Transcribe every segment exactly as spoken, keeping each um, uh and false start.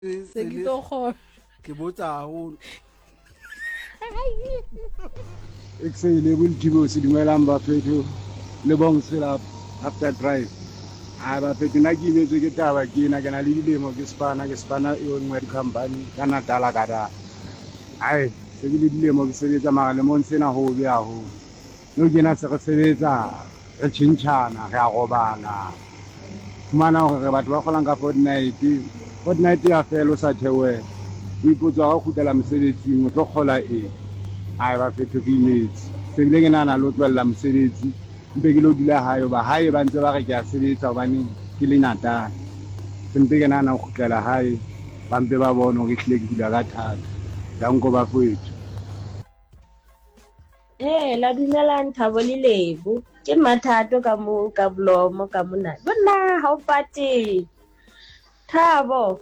Se ke tlo kgona. Ke botsa haholo. Exile Wiltibo Sidumelang Bafeto le bong sela after drive. A ba fete na ke imetse ke taba ke na kana le dilemo ke spana ke spana e nngwe di company kana tala kada. Ai se ke le dilemo ke sebetsa mara le mon sena ho be a ho. No ke na se re sebetsa re tshintshana re a robala. Fumana hore batho ba kgolang ka Fortnite. Fortnite ya felo sa thewe. O ipotsa ho kgutlela mosebetsing o tlo kgola eng. Ai ba fete ke imetse. Se bile ke nana lo tswella mosebetsi. Mpe ke lo dula hae ba hae ba ntse ba re ke a sebetsa hobane ke le Natal. Se mpe ke nana ho kgutlela hae ba mpe ba bone hore ke hle ke dula ka thata. Danko ba fethu. Eh la dumelang Thabo le Lebo ke mathato ka mo ka blomo ka mona bona ha o pate Thabo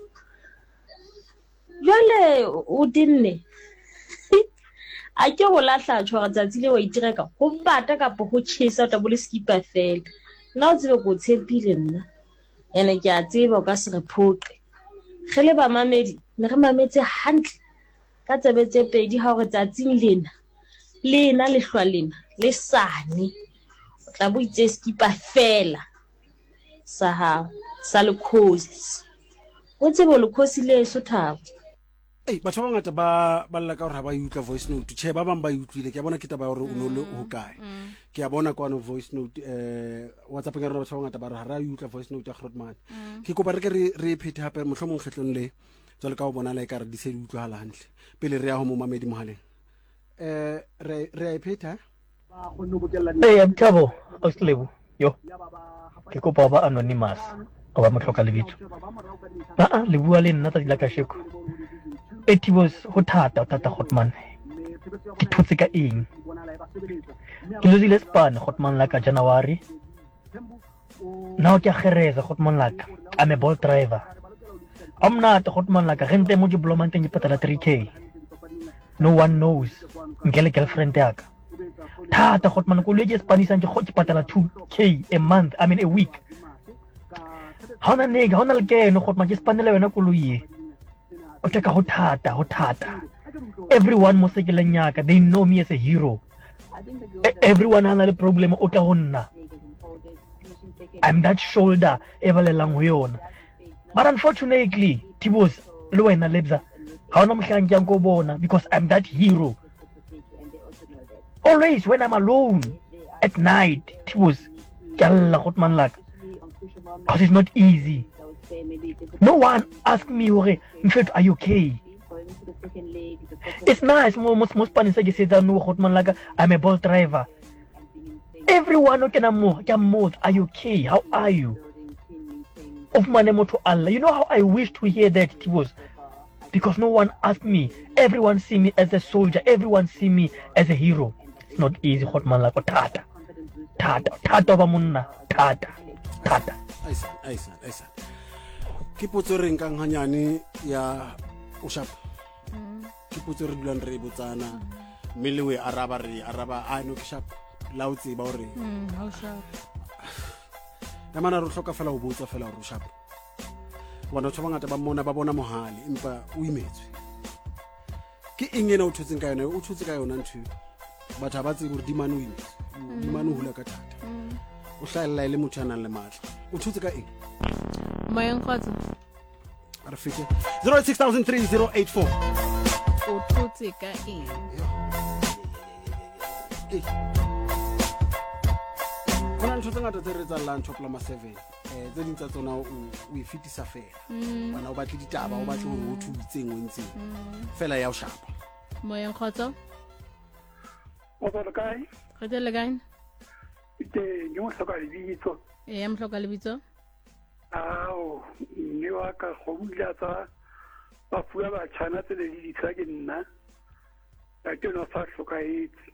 jole o dinne a ke go lahla tshwara tsatsi le wa itireka go bata ka po go chisa ta bole skipa fela nna o tsebe go tshepile nna ene ke a tseba ka se re phoqe ge le ba mamedi ne re mametse hantle ka tsebetse pedi ha go tsatsing lena lena le hlwa lena le sane o tla bo itse skipa fela sa ha sa le khosi o tsebe le khosi le so Thabo. Eh batho ba ngata ba ba lla ka hore ba utla voice note che ba bang ba utlwile ke bona ke taba hore o no le ho kae ke a bona kwa no voice note eh WhatsApp ga re batho ba ngata ba re ha ra utla voice note ya Grootman ke kopa re ke re re phete hape mohlomong kgetlong le tsole ka o bona la ka re di se di utlwa hala hantle pele re ya ho mo mamedi mohaleng eh re re a pheta ba go no botella eh Thabo o Slebo yo ke kopa ba anonymous o ba motlhoka le bitso ba a le bua le nna tsa dila ka sheko Etibos ho thata thata Grootman ke thotse ka eng ke lozile span Grootman la ka January now ke a gereza Grootman la ka I'm a Bolt driver I'm not Grootman la ka rente mo di blomant ke patala three k no one knows ngele girlfriend ya ka thata Grootman ko le ke Spanish ke go ke patala two k a month I mean a week hona nega hona le ke no Grootman ke spanele wena koloi o teka ho thata ho thata everyone mo sekeleng yaka they know me as a hero e everyone ana le problem o tla honna I'm that shoulder evalelang ho yona but unfortunately Tibos le wena Lebza ha ona mohlanki yang go bona because I'm that hero always when I'm alone at night Tibos kalla Grootman like because it's not easy. No one ask me, Mfethu, are you okay? It's nice, most most Spanish say that no Grootman like I'm a Bolt driver. Everyone okay na mo, are you okay? How are you? Of my name to Allah. You know how I wish to hear that it was because no one asked me. Everyone see me as a soldier. Everyone see me as a hero. It's not easy, Grootman like tata, tata, tata ba monna, tata, tata. Aisa, aisa, aisa. Ke potso re nkang hanyane ya o shap ke potso re dulang re botsana mmele we araba re araba a no ke shap la o tseba hore ha o shap ya mana re hloka fela o botsa fela o shap bona batho ba ngata ba mona ba bona mohale empa o imetswe ke eng ena o thotseng ka yona o thotse ka yona ntho batho ba tsebe hore di mano imetswe di mano hula ka thata o hlaela ile motho ana le matla o thotse ka eng Moyeng khotso a re fete zero six thousand three zero eight four o thotse ka eng eh bona ntho tse ngata tse re tsa la ntho plama seven eh tse dintsa tsona o o e fitisa fela bana o batla ditaba o batla hore o thutseng o ntseng fela ya o shapa Moyeng khotso o tla kae re tele kae ite yo mo hloka lebitso eh am hloka lebitso ao ni wa ka go bula tsa ba fuwa ba tshana tse le di tsa ke nna a ke no sa hloka itse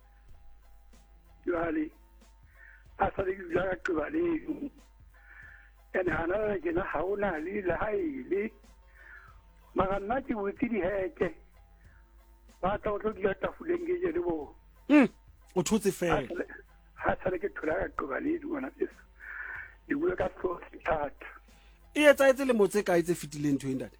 yo ali a sa le ya ka ba le ene hana ke na ha ona le la haile magana ke botsi di heke ba tla o tlo di ta fulenge je le bo mm o thotse fela ha sa le ke thola ka ba le di bona tse di bua ka so thata e etsa etse le motse ka itse fitileng twenty